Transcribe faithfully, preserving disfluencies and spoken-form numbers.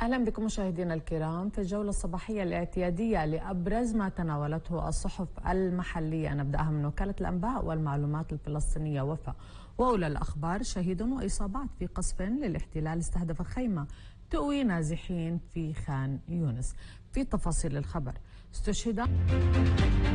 أهلا بكم مشاهدينا الكرام في الجولة الصباحية الاعتيادية لأبرز ما تناولته الصحف المحلية. نبدأها من وكالة الأنباء والمعلومات الفلسطينية وفاء. وأولى الأخبار: شهيد وإصابات في قصف للاحتلال استهدف خيمة تؤوي نازحين في خان يونس. في تفاصيل الخبر: استشهد